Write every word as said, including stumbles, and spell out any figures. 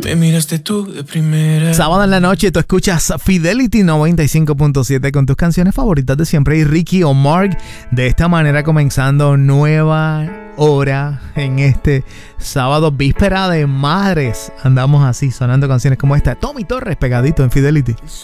Me miraste tú de primera. Sábado en la noche tú escuchas Fidelity noventa y cinco punto siete con tus canciones favoritas de siempre. Y Ricky Omar, de esta manera comenzando nueva hora en este sábado, víspera de madres. Andamos así, sonando canciones como esta. Tommy Torres, pegadito en Fidelity.